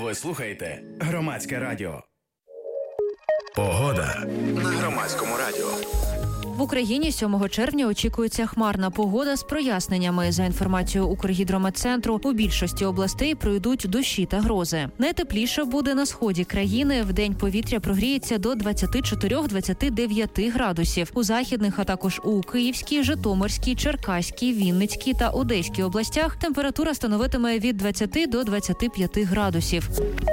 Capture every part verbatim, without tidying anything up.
Ви слухаєте Громадське радіо. Погода на Громадському радіо. В Україні сьомого червня очікується хмарна погода з проясненнями. За інформацією Укргідрометцентру, у більшості областей пройдуть дощі та грози. Найтепліше буде на сході країни. Вдень повітря прогріється до двадцять чотири - двадцять дев'ять градусів. У західних, а також у Київській, Житомирській, Черкаській, Вінницькій та Одеській областях температура становитиме від двадцяти до двадцяти п'яти градусів.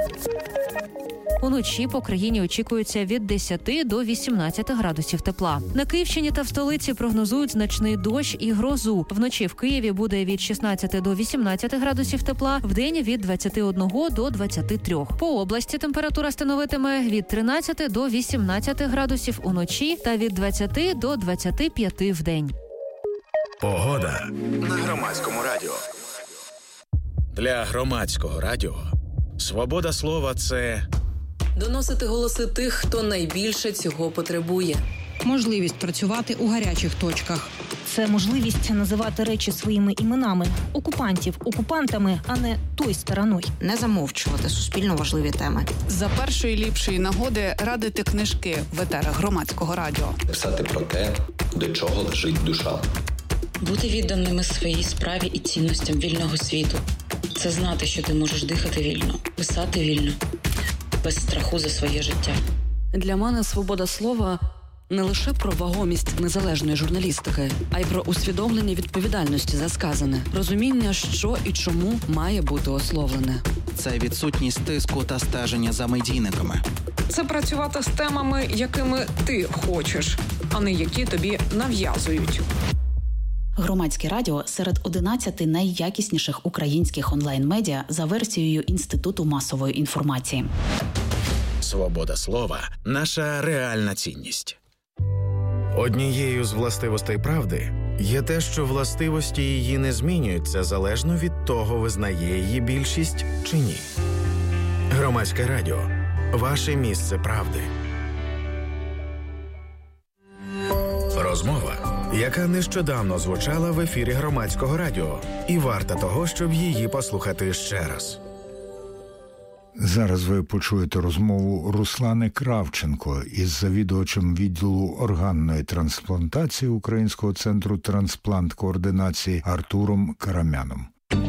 Уночі по країні очікується від десяти до вісімнадцяти градусів тепла. На Київщині та в столиці прогнозують значний дощ і грозу. Вночі в Києві буде від шістнадцяти до вісімнадцяти градусів тепла, вдень від двадцяти одного до двадцяти трьох. По області температура становитиме від тринадцяти до вісімнадцяти градусів уночі та від двадцяти до двадцяти п'яти вдень. Погода на Громадському радіо. Для Громадського радіо свобода слова – це доносити голоси тих, хто найбільше цього потребує. Можливість працювати у гарячих точках. Це можливість називати речі своїми іменами. Окупантів окупантами, а не той стороною. Не замовчувати суспільно важливі теми. За першої ліпшої нагоди радити книжки в етерах Громадського радіо. Писати про те, до чого лежить душа. Бути відданими своїй справі і цінностям вільного світу. Це знати, що ти можеш дихати вільно, писати вільно, без страху за своє життя. Для мене свобода слова не лише про вагомість незалежної журналістики, а й про усвідомлення відповідальності за сказане, розуміння, що і чому має бути ословлене. Це відсутність тиску та стеження за медійниками. Це працювати з темами, якими ти хочеш, а не які тобі нав'язують. Громадське радіо серед одинадцяти найякісніших українських онлайн-медіа за версією Інституту масової інформації. свобода слова – наша реальна цінність. Однією з властивостей правди є те, що властивості її не змінюються залежно від того, визнає її більшість чи ні. Громадське радіо – ваше місце правди. Розмова, яка нещодавно звучала в ефірі Громадського радіо, і варта того, щоб її послухати ще раз. Зараз ви почуєте розмову Руслани Кравченко із завідувачем відділу органної трансплантації Українського центру трансплант-координації Артуром Карамяном.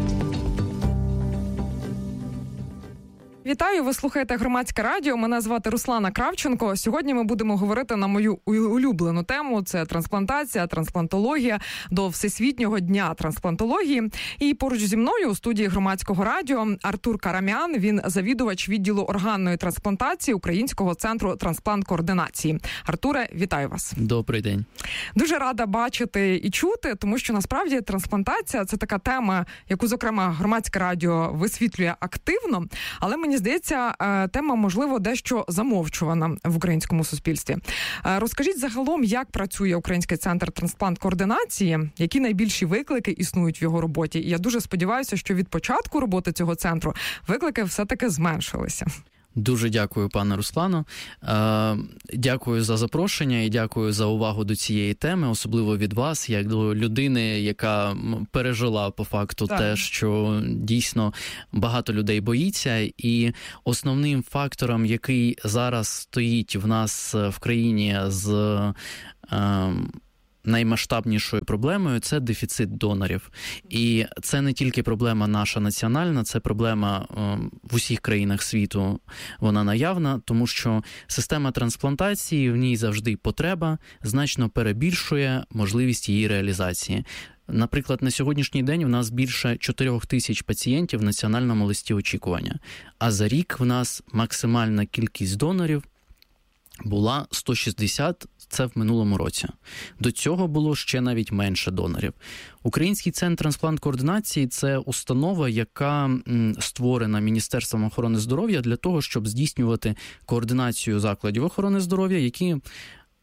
Вітаю, ви слухаєте Громадське радіо. Мене звати Руслана Кравченко. Сьогодні ми будемо говорити на мою улюблену тему. Це трансплантація, трансплантологія до Всесвітнього дня трансплантології. І поруч зі мною у студії Громадського радіо Артур Карамян. Він завідувач відділу органної трансплантації Українського центру трансплант-координації. Артуре, вітаю вас. Добрий день. Дуже рада бачити і чути, тому що насправді трансплантація – це така тема, яку, зокрема, Громадське радіо висвітлює активно, але мені здається, тема, можливо, дещо замовчувана в українському суспільстві. Розкажіть загалом, як працює Український центр трансплант-координації, які найбільші виклики існують в його роботі. І я дуже сподіваюся, що від початку роботи цього центру виклики все-таки зменшилися. Дуже дякую, пане Руслано. Дякую за запрошення і дякую за увагу до цієї теми, особливо від вас, як до людини, яка пережила по факту так. те, що дійсно багато людей боїться. І основним фактором, який зараз стоїть в нас в країні з наймасштабнішою проблемою – це дефіцит донорів. І це не тільки проблема наша національна, це проблема в усіх країнах світу, вона наявна, тому що система трансплантації, в ній завжди потреба значно перебільшує можливість її реалізації. Наприклад, на сьогоднішній день у нас більше чотирьох тисяч пацієнтів в національному листі очікування, а за рік в нас максимальна кількість донорів була сто шістдесят, це в минулому році. До цього було ще навіть менше донорів. Український центр трансплант-координації – це установа, яка створена Міністерством охорони здоров'я для того, щоб здійснювати координацію закладів охорони здоров'я, які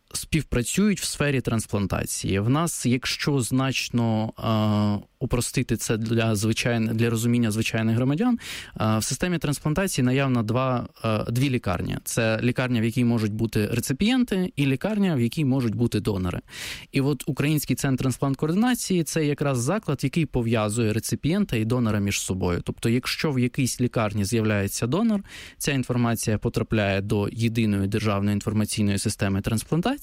співпрацюють в сфері трансплантації. В нас, якщо значно е, упростити це для звичайних, для розуміння звичайних громадян, е, в системі трансплантації наявно два, е, дві лікарні. Це лікарня, в якій можуть бути реципієнти, і лікарня, в якій можуть бути донори. І от Український центр трансплант-координації – це якраз заклад, який пов'язує реципієнта і донора між собою. Тобто, якщо в якійсь лікарні з'являється донор, ця інформація потрапляє до єдиної державної інформаційної системи трансплантації,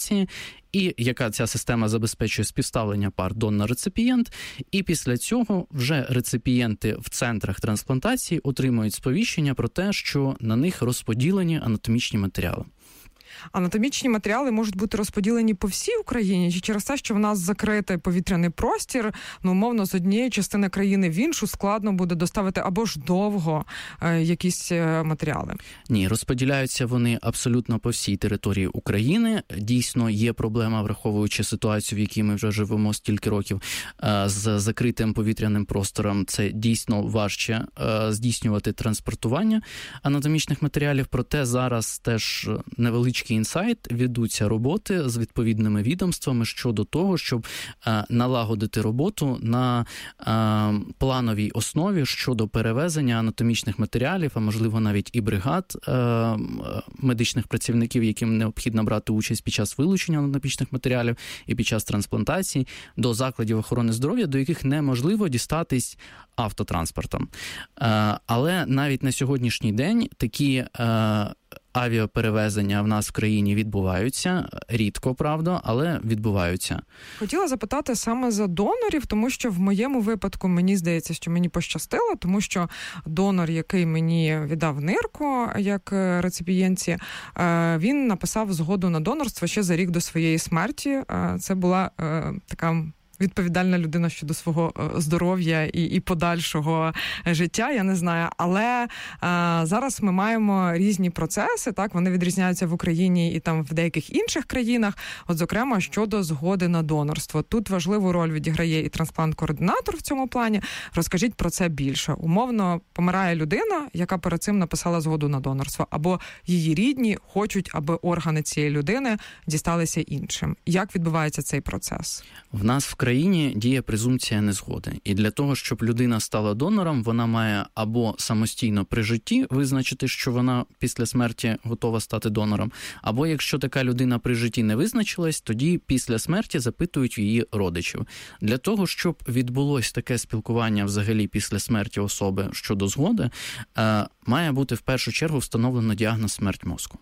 і яка ця система забезпечує співставлення пар донор-реципієнт, і після цього вже реципієнти в центрах трансплантації отримують сповіщення про те, що на них розподілені анатомічні матеріали. Анатомічні матеріали можуть бути розподілені по всій Україні, чи через те, що в нас закритий повітряний простір, ну, умовно, з однієї частини країни в іншу складно буде доставити або ж довго е, якісь матеріали? Ні, розподіляються вони абсолютно по всій території України. Дійсно, є проблема, враховуючи ситуацію, в якій ми вже живемо стільки років, е, з закритим повітряним простором. Це дійсно важче е, здійснювати транспортування анатомічних матеріалів, проте зараз теж невеличкий інсайт, ведуться роботи з відповідними відомствами щодо того, щоб е, налагодити роботу на е, плановій основі щодо перевезення анатомічних матеріалів, а можливо навіть і бригад е, медичних працівників, яким необхідно брати участь під час вилучення анатомічних матеріалів і під час трансплантації до закладів охорони здоров'я, до яких неможливо дістатись автотранспортом. Е, але навіть на сьогоднішній день такі е, авіаперевезення в нас в країні відбуваються. Рідко, правда, але відбуваються. Хотіла запитати саме за донорів, тому що в моєму випадку мені здається, що мені пощастило, тому що донор, який мені віддав нирку як реципієнтці, він написав згоду на донорство ще за рік до своєї смерті. Це була така відповідальна людина щодо свого здоров'я і, і подальшого життя, я не знаю. Але а, зараз ми маємо різні процеси, так, вони відрізняються в Україні і там в деяких інших країнах, от, зокрема, щодо згоди на донорство. Тут важливу роль відіграє і трансплант-координатор в цьому плані. Розкажіть про це більше. Умовно, помирає людина, яка перед цим написала згоду на донорство, або її рідні хочуть, аби органи цієї людини дісталися іншим. Як відбувається цей процес? В нас в країні діє презумпція незгоди. І для того, щоб людина стала донором, вона має або самостійно при житті визначити, що вона після смерті готова стати донором, або якщо така людина при житті не визначилась, тоді після смерті запитують її родичів. Для того, щоб відбулось таке спілкування взагалі після смерті особи щодо згоди, має бути в першу чергу встановлено діагноз смерть мозку.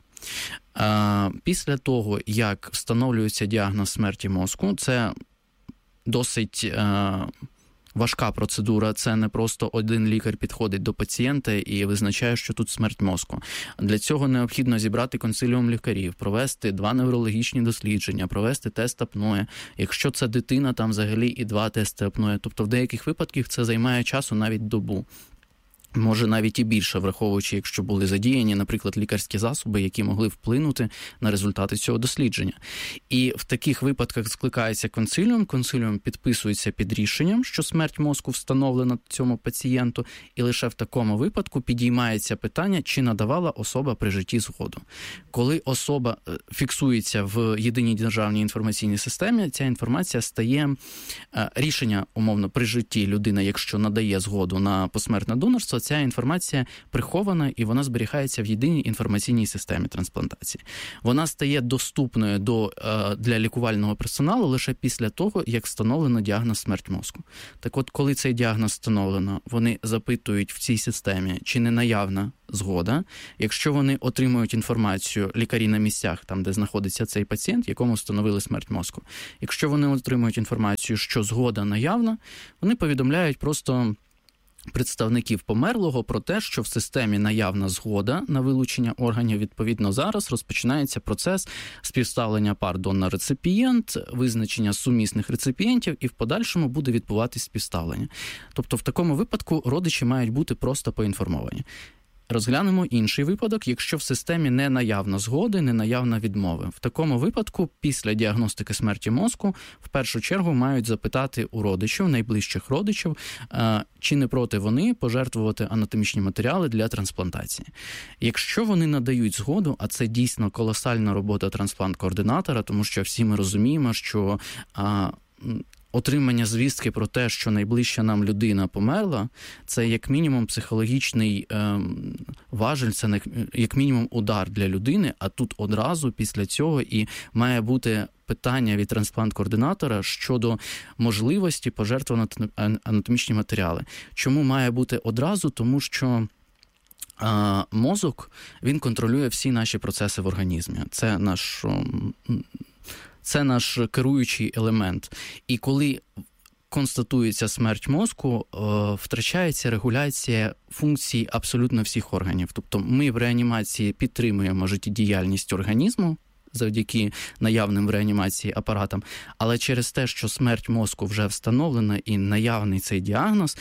Після того, як встановлюється діагноз смерті мозку, це досить е, важка процедура. Це не просто один лікар підходить до пацієнта і визначає, що тут смерть мозку. Для цього необхідно зібрати консиліум лікарів, провести два неврологічні дослідження, провести тест апноє. Якщо це дитина, там взагалі і два тести апноє. Тобто в деяких випадках це займає часу навіть добу. Може навіть і більше, враховуючи, якщо були задіяні, наприклад, лікарські засоби, які могли вплинути на результати цього дослідження. І в таких випадках скликається консиліум, консиліум підписується під рішенням, що смерть мозку встановлена цьому пацієнту, і лише в такому випадку підіймається питання, чи надавала особа при житті згоду. Коли особа фіксується в єдиній державній інформаційній системі, ця інформація стає рішення, умовно, при житті людина, якщо надає згоду на посмертне донорство, ця інформація прихована і вона зберігається в єдиній інформаційній системі трансплантації. Вона стає доступною до, для лікувального персоналу лише після того, як встановлено діагноз смерть мозку. Так от, коли цей діагноз встановлено, вони запитують в цій системі, чи не наявна згода. Якщо вони отримують інформацію, лікарі на місцях, там, де знаходиться цей пацієнт, якому встановили смерть мозку. Якщо вони отримують інформацію, що згода наявна, вони повідомляють просто представників померлого про те, що в системі наявна згода на вилучення органів. Відповідно, зараз розпочинається процес співставлення пар донор-реципієнт, визначення сумісних реципієнтів, і в подальшому буде відбуватись співставлення. Тобто в такому випадку родичі мають бути просто поінформовані. Розглянемо інший випадок, якщо в системі не наявно згоди, не наявно відмови. В такому випадку, після діагностики смерті мозку, в першу чергу мають запитати у родичів, найближчих родичів, чи не проти вони пожертвувати анатомічні матеріали для трансплантації. Якщо вони надають згоду, а це дійсно колосальна робота трансплант-координатора, тому що всі ми розуміємо, що а, отримання звістки про те, що найближча нам людина померла, це як мінімум психологічний е, важель, це як мінімум удар для людини, а тут одразу після цього і має бути питання від трансплант-координатора щодо можливості пожертвувати анатомічні матеріали. Чому має бути одразу? Тому що е, мозок, він контролює всі наші процеси в організмі. Це наш... Це наш керуючий елемент. І коли констатується смерть мозку, втрачається регуляція функцій абсолютно всіх органів. Тобто ми в реанімації підтримуємо життєдіяльність організму завдяки наявним в реанімації апаратам, але через те, що смерть мозку вже встановлена і наявний цей діагноз,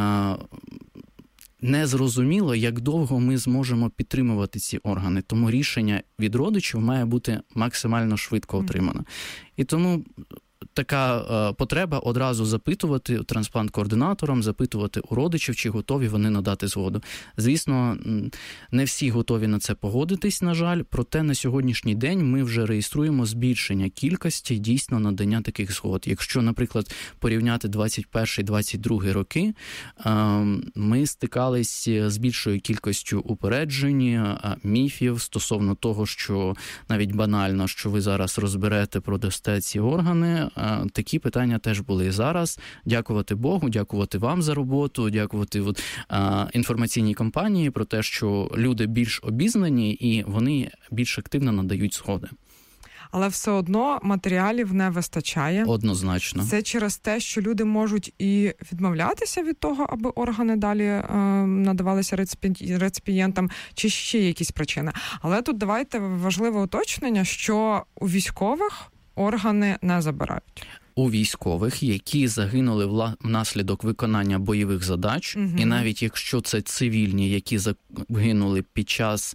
незрозуміло, як довго ми зможемо підтримувати ці органи. Тому рішення від родичів має бути максимально швидко отримано. І тому така е, потреба одразу запитувати трансплант-координаторам, запитувати у родичів, чи готові вони надати згоду. Звісно, не всі готові на це погодитись, на жаль, проте на сьогоднішній день ми вже реєструємо збільшення кількості дійсно надання таких згод. Якщо, наприклад, порівняти двадцять перший - двадцять другий роки, е, ми стикались з більшою кількістю упереджень, е, міфів стосовно того, що навіть банально, що ви зараз розберете, продасте ці органи. Такі питання теж були і зараз. Дякувати Богу, дякувати вам за роботу, дякувати от, а, інформаційній кампанії про те, що люди більш обізнані і вони більш активно надають згоди. Але все одно матеріалів не вистачає. Однозначно. Це через те, що люди можуть і відмовлятися від того, аби органи далі е, надавалися реципієнтам, чи ще якісь причини. Але тут давайте важливе уточнення, що у військових органи не забирають. У військових, які загинули внаслідок виконання бойових задач, угу. і навіть якщо це цивільні, які загинули під час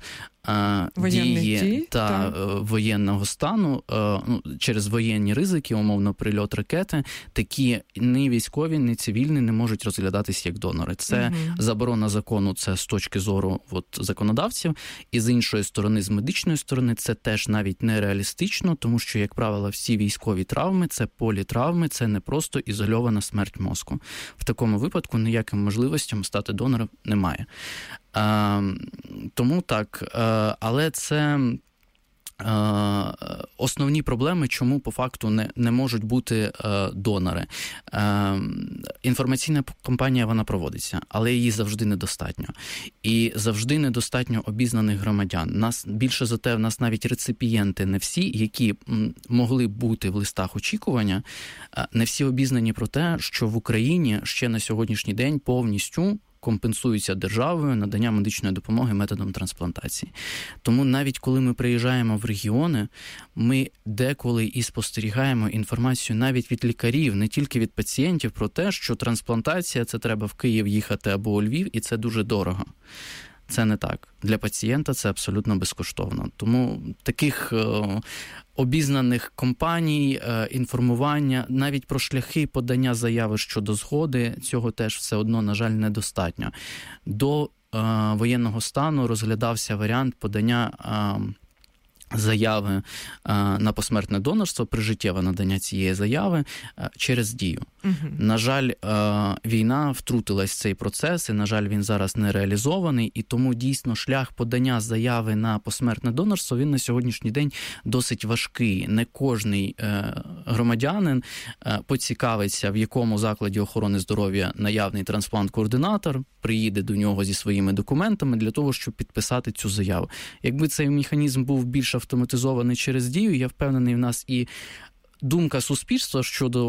дії дій, та так. воєнного стану, ну, через воєнні ризики, умовно, прильот ракети, такі ні військові, ні цивільні не можуть розглядатися як донори. Це угу. заборона закону, це з точки зору от, законодавців, і з іншої сторони, з медичної сторони, це теж навіть нереалістично, тому що, як правило, всі військові травми – це політравми, це не просто ізольована смерть мозку. В такому випадку ніяким можливостям стати донором немає. А, тому так, а, але це а, основні проблеми, чому по факту не, не можуть бути а, донори. А, інформаційна кампанія, вона проводиться, але її завжди недостатньо. І завжди недостатньо обізнаних громадян. Нас більше за те, в нас навіть реципієнти не всі, які м, могли бути в листах очікування, не всі обізнані про те, що в Україні ще на сьогоднішній день повністю компенсується державою надання медичної допомоги методом трансплантації. Тому навіть коли ми приїжджаємо в регіони, ми деколи і спостерігаємо інформацію навіть від лікарів, не тільки від пацієнтів, про те, що трансплантація – це треба в Київ їхати або у Львів, і це дуже дорого. Це не так. Для пацієнта це абсолютно безкоштовно. Тому таких е, обізнаних компаній, е, інформування, навіть про шляхи подання заяви щодо згоди, цього теж все одно, на жаль, недостатньо. До е, воєнного стану розглядався варіант подання е, заяви на посмертне донорство, прижиттєве надання цієї заяви через дію. Угу. На жаль, війна втрутилась в цей процес, і, на жаль, він зараз не реалізований, і тому дійсно шлях подання заяви на посмертне донорство, він на сьогоднішній день досить важкий. Не кожний громадянин поцікавиться, в якому закладі охорони здоров'я наявний трансплант-координатор, приїде до нього зі своїми документами для того, щоб підписати цю заяву. Якби цей механізм був більш автоматизований через дію, я впевнений, в нас і думка суспільства щодо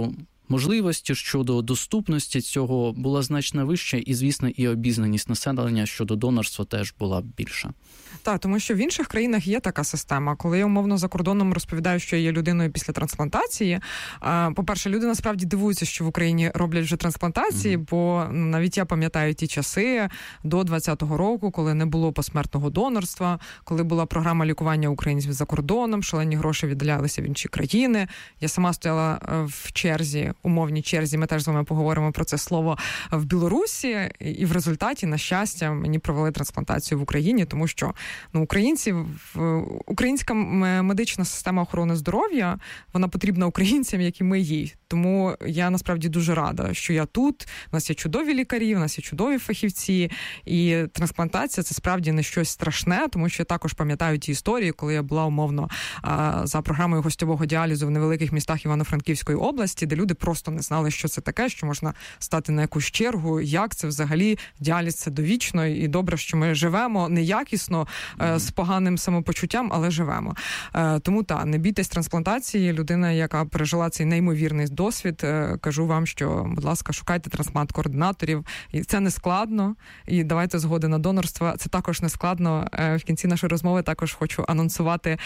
можливості, щодо доступності цього була значно вища, і, звісно, і обізнаність населення щодо донорства теж була більша. Так, тому що в інших країнах є така система. Коли я умовно за кордоном розповідаю, що я є людиною після трансплантації, по-перше, люди насправді дивуються, що в Україні роблять вже трансплантації, mm-hmm. бо навіть я пам'ятаю ті часи до двадцятого року, коли не було посмертного донорства, коли була програма лікування українців за кордоном, шалені гроші віддалялися в інші країни. Я сама стояла в черзі, умовній черзі, ми теж з вами поговоримо про це слово, в Білорусі, і в результаті, на щастя, мені провели трансплантацію в Україні, тому що ну, українці, українська медична система охорони здоров'я, вона потрібна українцям, як і ми їй. Тому я насправді дуже рада, що я тут, у нас є чудові лікарі, у нас є чудові фахівці, і трансплантація – це справді не щось страшне, тому що я також пам'ятаю ті історії, коли я була умовно за програмою гостьового діалізу в невеликих містах Івано-Франківської області, де люди просто не знали, що це таке, що можна стати на якусь чергу, як це взагалі, діаліз – це довічно, і добре, що ми живемо неякісно, з поганим самопочуттям, але живемо. Тому та, не бійтесь трансплантації, людина, яка пережила цей неймовірний досвід, кажу вам, що, будь ласка, шукайте трансплант-координаторів, і це не складно, і давайте згоди на донорство, це також не складно. В кінці нашої розмови також хочу анонсувати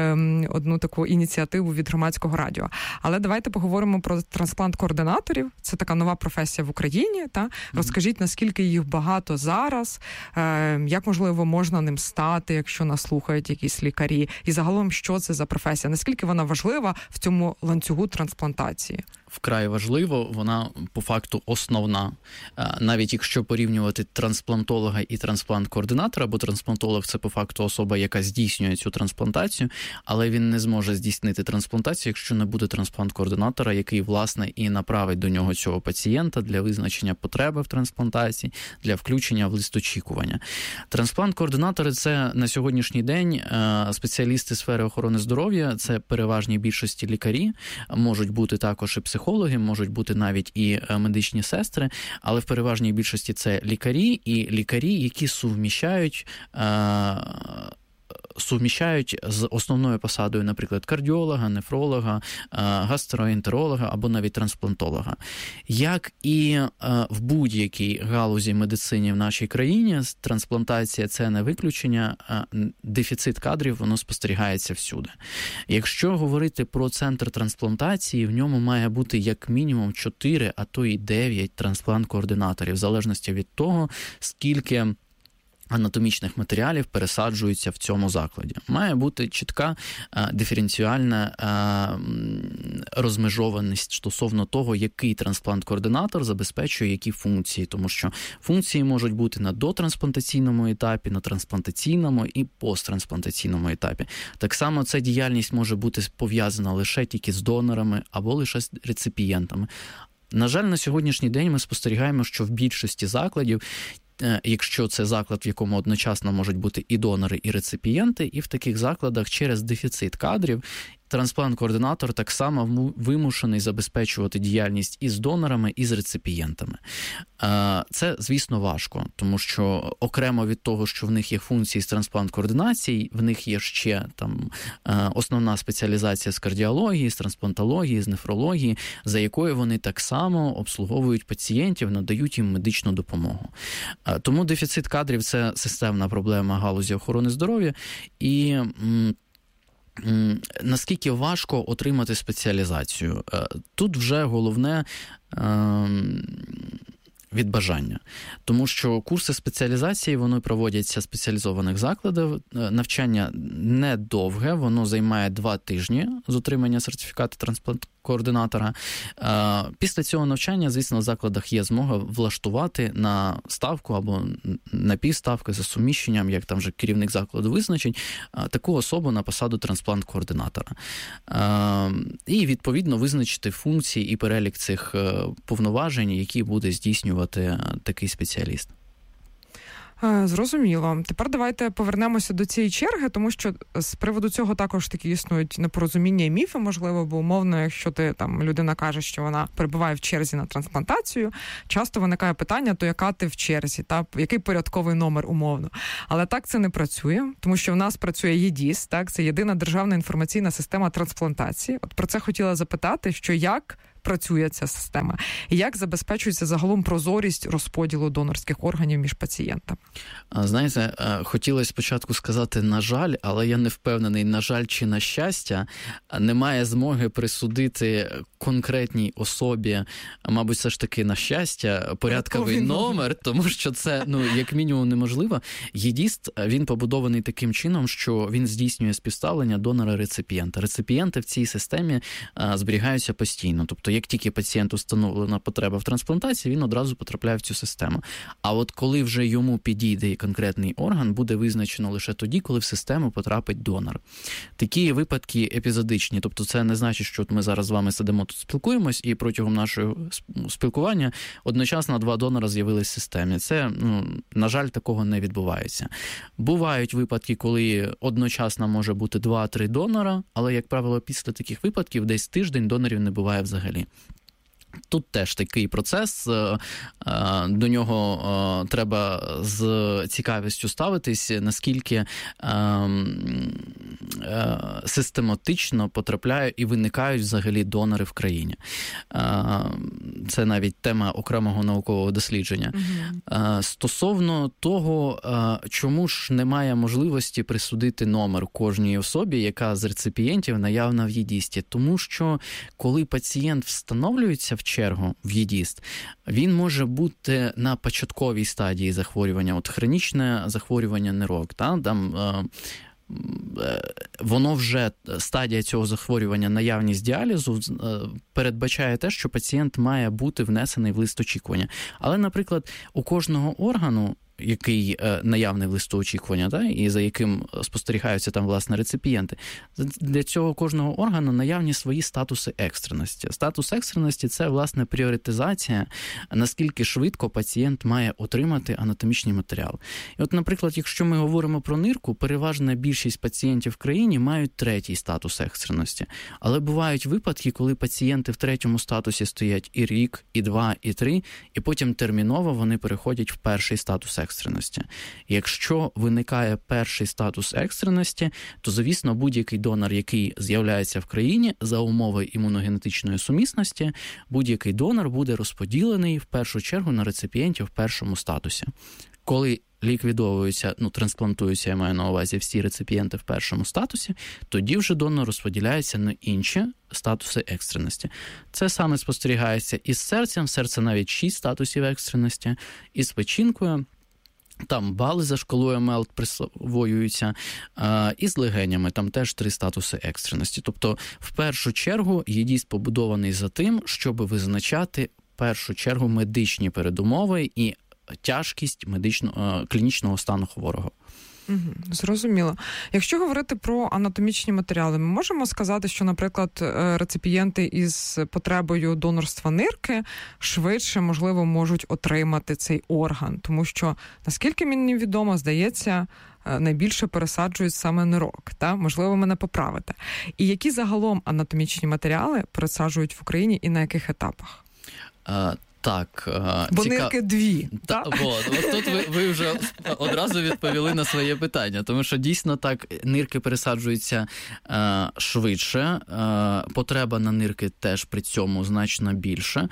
одну таку ініціативу від Громадського радіо. Але давайте поговоримо про трансплант-координаторів, це така нова професія в Україні, та? Mm-hmm. Розкажіть, наскільки їх багато зараз, як, можливо, можна ним стати, якщо нас слухають якісь лікарі, і загалом, що це за професія, наскільки вона важлива в цьому ланцюгу трансплантації? Вкрай важливо, вона по факту основна. Навіть якщо порівнювати трансплантолога і трансплант-координатора, бо трансплантолог – це по факту особа, яка здійснює цю трансплантацію, але він не зможе здійснити трансплантацію, якщо не буде трансплант-координатора, який, власне, і направить до нього цього пацієнта для визначення потреби в трансплантації, для включення в лист очікування. Трансплант-координатори – це на сьогоднішній день спеціалісти сфери охорони здоров'я, це переважній більшості лікарі, можуть бути також і психологи, психологи, можуть бути навіть і медичні сестри, але в переважній більшості це лікарі, і лікарі, які суміщають суміщають з основною посадою, наприклад, кардіолога, нефролога, гастроентеролога або навіть трансплантолога. Як і в будь-якій галузі медицини в нашій країні, трансплантація – це не виключення, дефіцит кадрів, воно спостерігається всюди. Якщо говорити про центр трансплантації, в ньому має бути як мінімум чотири, а то й дев'ять трансплант-координаторів, в залежності від того, скільки анатомічних матеріалів пересаджуються в цьому закладі. Має бути чітка а, диференціальна а, розмежованість стосовно того, який трансплант-координатор забезпечує які функції, тому що функції можуть бути на дотрансплантаційному етапі, на трансплантаційному і посттрансплантаційному етапі. Так само ця діяльність може бути пов'язана лише тільки з донорами або лише з реципієнтами. На жаль, на сьогоднішній день ми спостерігаємо, що в більшості закладів, якщо це заклад, в якому одночасно можуть бути і донори, і реципієнти, і в таких закладах через дефіцит кадрів трансплант-координатор так само вимушений забезпечувати діяльність і з донорами, і з реципієнтами. Це, звісно, важко, тому що окремо від того, що в них є функції з трансплант-координації, в них є ще там основна спеціалізація з кардіології, з трансплантології, з нефрології, за якою вони так само обслуговують пацієнтів, надають їм медичну допомогу. Тому дефіцит кадрів – це системна проблема галузі охорони здоров'я, і наскільки важко отримати спеціалізацію? Тут вже головне від бажання. Тому що курси спеціалізації, вони проводяться в спеціалізованих закладах. Навчання недовге, воно займає два тижні з отримання сертифікату трансплант-координатора. Після цього навчання, звісно, в закладах є змога влаштувати на ставку або на півставки за суміщенням, як там вже керівник закладу визначить, таку особу на посаду трансплант-координатора. І, відповідно, визначити функції і перелік цих повноважень, які буде здійснювати такий спеціаліст. Зрозуміло. Тепер давайте повернемося до цієї черги, тому що з приводу цього також такі існують непорозуміння і міфи, можливо, бо умовно, якщо ти там людина каже, що вона перебуває в черзі на трансплантацію, часто виникає питання, то яка ти в черзі, та який порядковий номер умовно. Але так це не працює, тому що в нас працює ЄДІС, так, це єдина державна інформаційна система трансплантації. От про це хотіла запитати, що як працює ця система? І як забезпечується загалом прозорість розподілу донорських органів між пацієнтами? Знаєте, хотілося спочатку сказати «на жаль», але я не впевнений, на жаль чи на щастя, немає змоги присудити конкретній особі, мабуть, все ж таки на щастя, порядковий номер, тому що це, ну, як мінімум неможливо. ЄДІСТ, він побудований таким чином, що він здійснює співставлення донора-реципієнта. Реципієнти в цій системі а, зберігаються постійно. Тобто, як тільки пацієнту встановлена потреба в трансплантації, він одразу потрапляє в цю систему. А от коли вже йому підійде конкретний орган, буде визначено лише тоді, коли в систему потрапить донор. Такі випадки епізодичні. Тобто, це не значить, що от ми зараз з вами сидимо тут спілкуємось, і протягом нашого спілкування одночасно два донора з'явились в системі. Це, ну, на жаль, такого не відбувається. Бувають випадки, коли одночасно може бути два-три донора, але, як правило, після таких випадків десь тиждень донорів не буває взагалі. Тут теж такий процес, до нього треба з цікавістю ставитись, наскільки систематично потрапляють і виникають взагалі донори в країні. Це навіть тема окремого наукового дослідження. Угу. Стосовно того, чому ж немає можливості присудити номер кожній особі, яка з реципієнтів наявна в ЄДІСТі. Тому що, коли пацієнт встановлюється в чергу в ЄДІСТ, він може бути на початковій стадії захворювання, от хронічне захворювання нирок, та, там воно вже, стадія цього захворювання, наявність діалізу передбачає те, що пацієнт має бути внесений в лист очікування. Але, наприклад, у кожного органу, який наявний в листу очікування, да, і за яким спостерігаються там, власне, реципієнти, для цього кожного органу наявні свої статуси екстреності. Статус екстреності – це, власне, пріоритизація, наскільки швидко пацієнт має отримати анатомічний матеріал. І от, наприклад, якщо ми говоримо про нирку, переважна більшість пацієнтів в країні мають третій статус екстреності. Але бувають випадки, коли пацієнти в третьому статусі стоять і рік, і два, і три, і потім терміново вони переходять в перший статус екстреності. екстреності. Якщо виникає перший статус екстреності, то, звісно, будь-який донор, який з'являється в країні за умови імуногенетичної сумісності, будь-який донор буде розподілений в першу чергу на реципієнтів в першому статусі. Коли ліквідовуються, ну, трансплантуються, я маю на увазі, всі реципієнти в першому статусі, тоді вже донор розподіляється на інші статуси екстреності. Це саме спостерігається із серцем, серце навіть шість статусів екстреності, і з печінкою, там бали за шкалою Мелт присвоюються, і з легенями, там теж три статуси екстреності. Тобто, в першу чергу, ЄДІСТ побудований за тим, щоб визначати, в першу чергу, медичні передумови і тяжкість медичного, клінічного стану хворого. Угу, зрозуміло. Якщо говорити про анатомічні матеріали, ми можемо сказати, що, наприклад, реципієнти із потребою донорства нирки швидше, можливо, можуть отримати цей орган, тому що, наскільки мені відомо, здається, найбільше пересаджують саме нирок, та? Можливо, мене поправите. І які загалом анатомічні матеріали пересаджують в Україні і на яких етапах? А... Так. Бо ціка... нирки дві. Та, от, от тут ви, ви вже одразу відповіли на своє питання, тому що дійсно так, нирки пересаджуються е, швидше, е, потреба на нирки теж при цьому значно більше.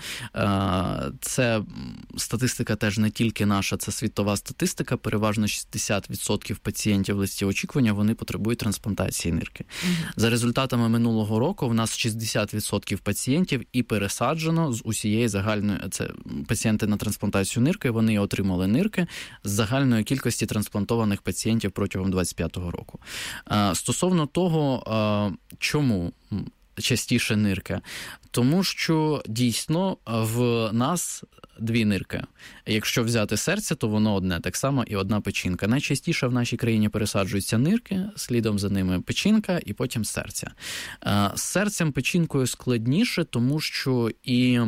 Е, це статистика теж не тільки наша, це світова статистика, переважно шістдесят відсотків пацієнтів в листі очікування, вони потребують трансплантації нирки. Угу. За результатами минулого року в нас шістдесят відсотків пацієнтів і пересаджено з усієї загальної, це пацієнти на трансплантацію нирки, вони отримали нирки з загальної кількості трансплантованих пацієнтів протягом двадцять п'ятого року. Стосовно того, чому частіше нирки, тому що дійсно в нас дві нирки. Якщо взяти серце, то воно одне, так само і одна печінка. Найчастіше в нашій країні пересаджуються нирки, слідом за ними печінка і потім серця. З серцем, печінкою складніше, тому що і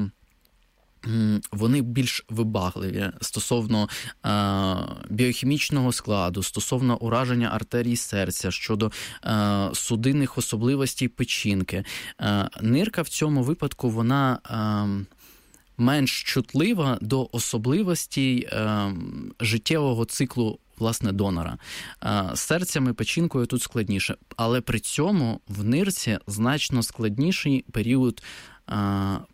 вони більш вибагливі стосовно е, біохімічного складу, стосовно ураження артерій серця, щодо е, судинних особливостей печінки. Е, нирка в цьому випадку, вона е, менш чутлива до особливостей е, життєвого циклу, власне, донора. З серцем і печінкою тут складніше, але при цьому в нирці значно складніший період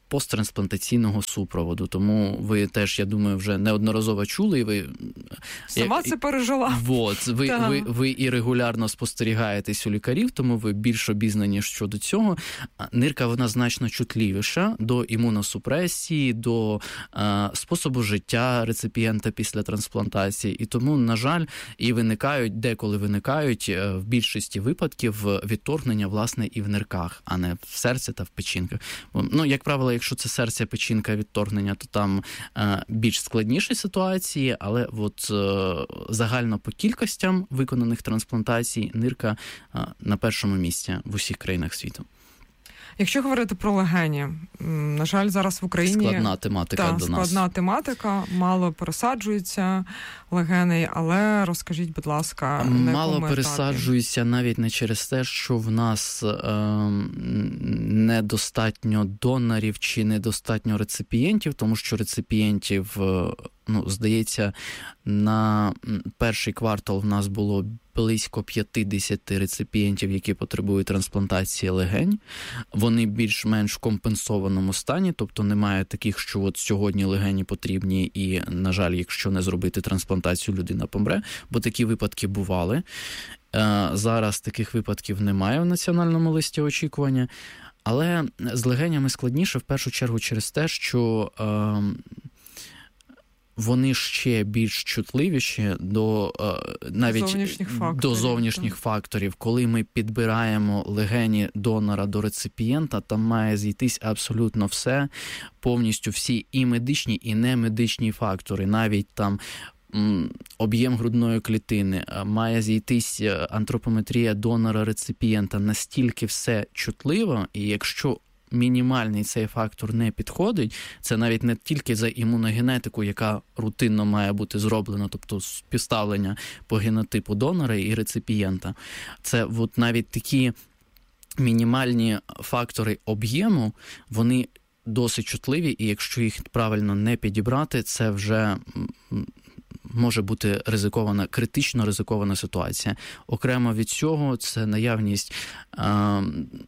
посттрансплантаційного супроводу. Тому ви теж, я думаю, вже неодноразово чули. І ви, Сама це пережила. Вот, ви, ви, ви і регулярно спостерігаєтесь у лікарів, тому ви більш обізнані щодо цього. Нирка, вона значно чутливіша до імуносупресії, до е, способу життя реципієнта після трансплантації. І тому, на жаль, і виникають, деколи виникають в більшості випадків відторгнення, власне, і в нирках, а не в серці та в печінках. Ну, як правило, якщо це серце, печінка, відторгнення, то там е, більш складніші ситуації, але от е, загально по кількостям виконаних трансплантацій нирка е, на першому місці в усіх країнах світу. Якщо говорити про легені, на жаль, зараз в Україні... Складна тематика та, до складна нас. Складна тематика, мало пересаджуються легени, але розкажіть, будь ласка, на якому Мало етапі? пересаджуються навіть не через те, що в нас е, недостатньо донорів чи недостатньо реципієнтів, тому що реципієнтів, ну, здається, на перший квартал в нас було близько п'ятдесят реципієнтів, які потребують трансплантації легень. Вони більш-менш в компенсованому стані, тобто немає таких, що от сьогодні легені потрібні і, на жаль, якщо не зробити трансплантацію, людина помре, бо такі випадки бували. Зараз таких випадків немає в національному листі очікування, але з легенями складніше в першу чергу через те, що вони ще більш чутливіші до навіть зовнішніх факторів, до зовнішніх так. факторів. Коли ми підбираємо легені донора до реципієнта, там має зійтись абсолютно все, повністю всі і медичні, і немедичні фактори. Навіть там об'єм грудної клітини, має зійтись антропометрія донора-реципієнта. Настільки все чутливо, і якщо мінімальний цей фактор не підходить, це навіть не тільки за імуногенетику, яка рутинно має бути зроблена, тобто співставлення по генотипу донора і реципієнта. Це от навіть такі мінімальні фактори об'єму, вони досить чутливі, і якщо їх правильно не підібрати, це вже може бути ризикована, критично ризикована ситуація. Окремо від цього, це наявність а,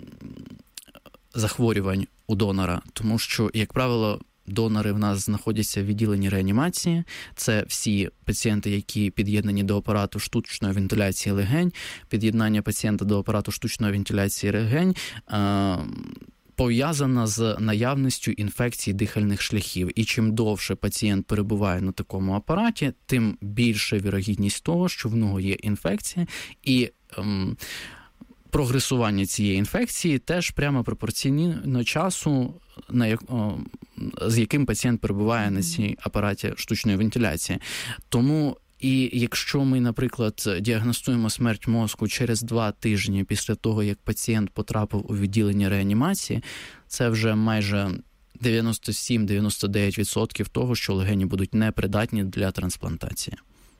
захворювань у донора, тому що, як правило, донори в нас знаходяться в відділенні реанімації. Це всі пацієнти, які під'єднані до апарату штучної вентиляції легень. Під'єднання пацієнта до апарату штучної вентиляції легень е- пов'язана з наявністю інфекцій дихальних шляхів. І чим довше пацієнт перебуває на такому апараті, тим більша вірогідність того, що в нього є інфекція, і ем, прогресування цієї інфекції теж прямо пропорційно часу, на як, о, з яким пацієнт перебуває на цій апараті штучної вентиляції. Тому і якщо ми, наприклад, діагностуємо смерть мозку через два тижні після того, як пацієнт потрапив у відділення реанімації, це вже майже дев'яносто сім - дев'яносто дев'ять відсотків того, що легені будуть непридатні для трансплантації.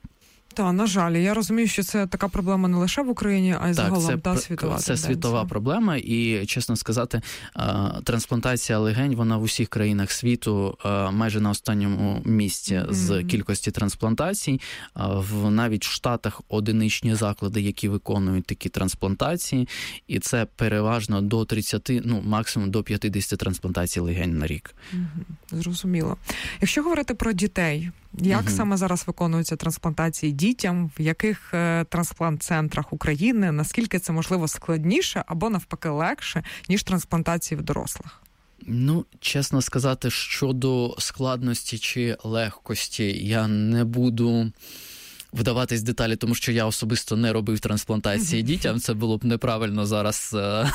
Так, на жаль, я розумію, що це така проблема не лише в Україні, а й так, загалом це, та світова це тенденція. світова проблема, і, чесно сказати, трансплантація легень, вона в усіх країнах світу майже на останньому місці mm-hmm. з кількості трансплантацій. В навіть в Штатах одиничні заклади, які виконують такі трансплантації, і це переважно до тридцяти, ну, максимум до п'ятдесят трансплантацій легень на рік. Mm-hmm. Зрозуміло. Якщо говорити про дітей, як угу. саме зараз виконуються трансплантації дітям, в яких е, трансплант-центрах України, наскільки це, можливо, складніше або, навпаки, легше, ніж трансплантації в дорослих? Ну, чесно сказати, щодо складності чи легкості, я не буду вдаватись в деталі, тому що я особисто не робив трансплантації дітям. Це було б неправильно зараз е-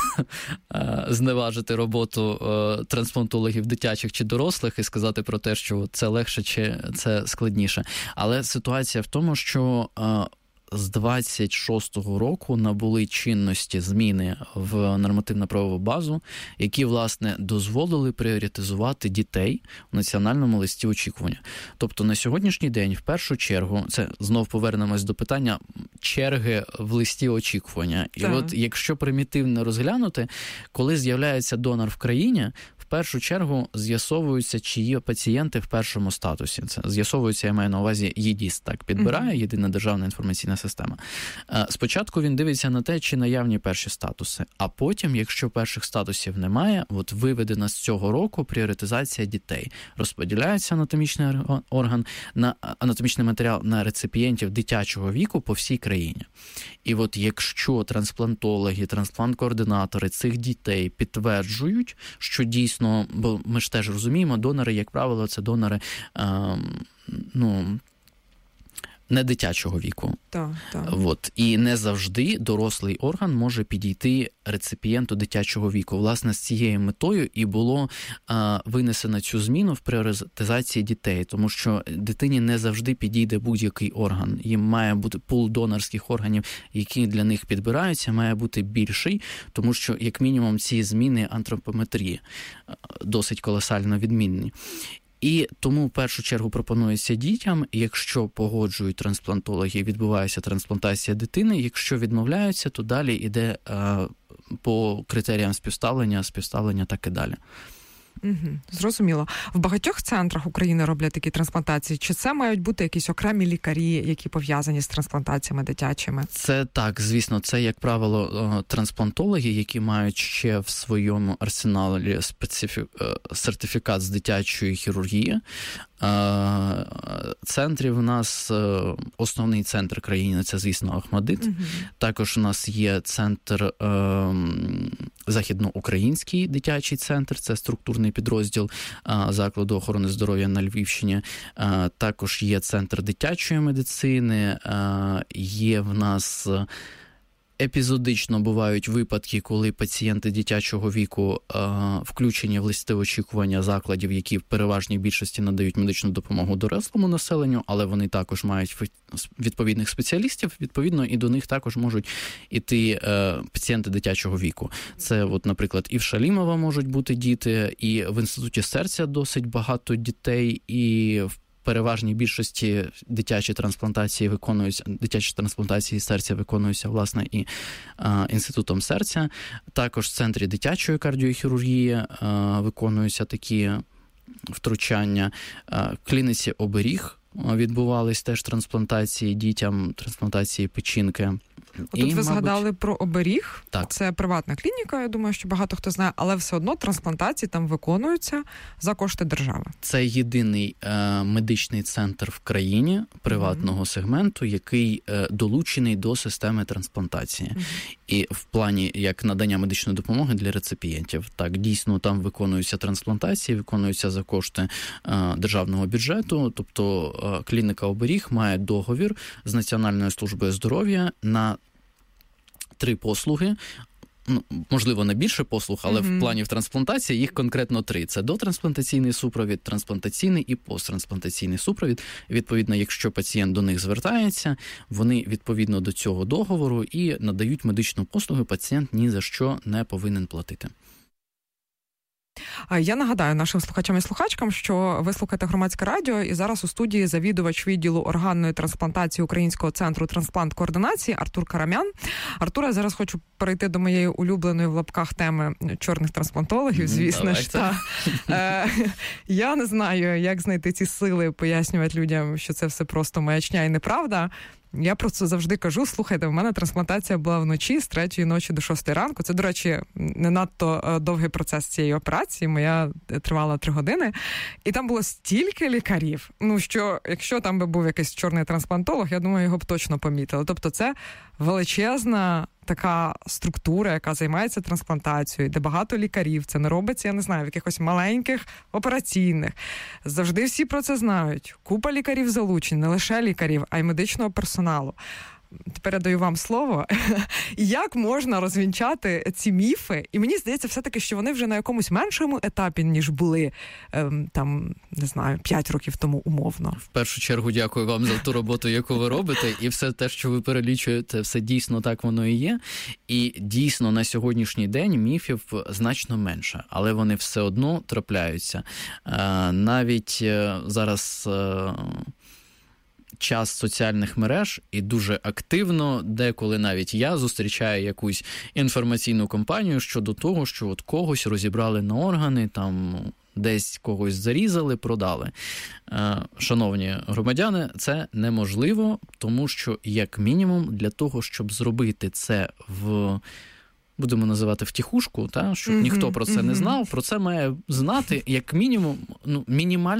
е- зневажити роботу е- трансплантологів дитячих чи дорослих і сказати про те, що це легше чи це складніше. Але ситуація в тому, що е- з двадцять шостого року набули чинності зміни в нормативно-правову базу, які, власне, дозволили пріоритизувати дітей в національному листі очікування. Тобто на сьогоднішній день, в першу чергу, це знов повернемось до питання, черги в листі очікування. І так. от якщо примітивно розглянути, коли з'являється донор в країні, в першу чергу з'ясовуються, чи є пацієнти в першому статусі. Це з'ясовується, я маю на увазі, ЄДІС так підбирає, mm-hmm. Єдина державна інформаційна система. Спочатку він дивиться на те, чи наявні перші статуси, а потім, якщо перших статусів немає, от виведена з цього року пріоритизація дітей. Розподіляється анатомічний орган, на анатомічний матеріал на реципієнтів дитячого віку по всій країні. І от якщо трансплантологи, трансплант-координатори цих дітей підтверджують, що дійсно, бо ми ж теж розуміємо, донори, як правило, це донори, е, ну, не дитячого віку. Так, так. От. І не завжди дорослий орган може підійти реципієнту дитячого віку. Власне, з цією метою і було а, винесено цю зміну в пріоритизації дітей, тому що дитині не завжди підійде будь-який орган. Їм має бути пул донорських органів, які для них підбираються, має бути більший, тому що, як мінімум, ці зміни антропометрії досить колосально відмінні. І тому в першу чергу пропонується дітям, якщо погоджують трансплантологи, відбувається трансплантація дитини, якщо відмовляються, то далі йде е, по критеріям співставлення, співставлення так і далі. Угу, зрозуміло. В багатьох центрах України роблять такі трансплантації. Чи це мають бути якісь окремі лікарі, які пов'язані з трансплантаціями дитячими? Це так, звісно, це, як правило, трансплантологи, які мають ще в своєму арсеналі специфі... сертифікат з дитячої хірургії. Центрів у нас, основний центр країни, це, звісно, Охмадит. Угу. Також у нас є центр, західноукраїнський дитячий центр, це структурний підрозділ закладу охорони здоров'я на Львівщині. Також є центр дитячої медицини, є в нас... Епізодично бувають випадки, коли пацієнти дитячого віку е, включені в листи очікування закладів, які в переважній більшості надають медичну допомогу дорослому населенню, але вони також мають відповідних спеціалістів, відповідно, і до них також можуть іти е, пацієнти дитячого віку. Це, от, наприклад, і в Шалімова можуть бути діти, і в Інституті серця досить багато дітей, і в переважній більшості дитячі трансплантації виконуються, дитячі трансплантації серця виконуються, власне, і а, Інститутом серця. Також в Центрі дитячої кардіохірургії а, виконуються такі втручання. А, в клініці «Оберіг» відбувались теж трансплантації дітям, трансплантації печінки. Тут ви мабуть... згадали про «Оберіг». Так. Це приватна клініка, я думаю, що багато хто знає, але все одно трансплантації там виконуються за кошти держави. Це єдиний е, медичний центр в країні приватного mm-hmm. сегменту, який е, долучений до системи трансплантації. Mm-hmm. І в плані як надання медичної допомоги для реципієнтів. Так, дійсно, там виконуються трансплантації, виконуються за кошти е, державного бюджету. Тобто е, клініка «Оберіг» має договір з Національною службою здоров'я на три послуги, ну, можливо, не більше послуг, але mm-hmm. в плані в трансплантації їх конкретно три. Це дотрансплантаційний супровід, трансплантаційний і посттрансплантаційний супровід. Відповідно, якщо пацієнт до них звертається, вони відповідно до цього договору і надають медичну послугу, пацієнт ні за що не повинен платити. Я нагадаю нашим слухачам і слухачкам, що ви слухаєте Громадське радіо, і зараз у студії завідувач відділу органної трансплантації Українського центру трансплант-координації Артур Карамян. Артур, я зараз хочу перейти до моєї улюбленої в лапках теми чорних трансплантологів, звісно ж. Та. Е, я не знаю, як знайти ці сили, пояснювати людям, що це все просто маячня і неправда. Я просто завжди кажу, слухайте, в мене трансплантація була вночі з третьої ночі до шостої ранку. Це, до речі, не надто довгий процес цієї операції. Моя тривала три години. І там було стільки лікарів, ну, що якщо там би був якийсь чорний трансплантолог, я думаю, його б точно помітили. Тобто це величезна така структура, яка займається трансплантацією, де багато лікарів. Це не робиться, я не знаю, в якихось маленьких операційних. Завжди всі про це знають. Купа лікарів залучені, не лише лікарів, а й медичного персоналу. Тепер я даю вам слово. Як можна розвінчати ці міфи? І мені здається все-таки, що вони вже на якомусь меншому етапі, ніж були, ем, там, не знаю, п'ять років тому умовно. В першу чергу дякую вам за ту роботу, яку ви робите. І все те, що ви перелічуєте, все дійсно так воно і є. І дійсно на сьогоднішній день міфів значно менше. Але вони все одно трапляються. Навіть зараз... час соціальних мереж і дуже активно, деколи навіть я зустрічаю якусь інформаційну кампанію щодо того, що от когось розібрали на органи, там десь когось зарізали, продали. Шановні громадяни, це неможливо, тому що, як мінімум, для того, щоб зробити це в, будемо називати, втіхушку, та, щоб mm-hmm, ніхто про це mm-hmm. не знав, про це має знати, як мінімум, ну, мінімально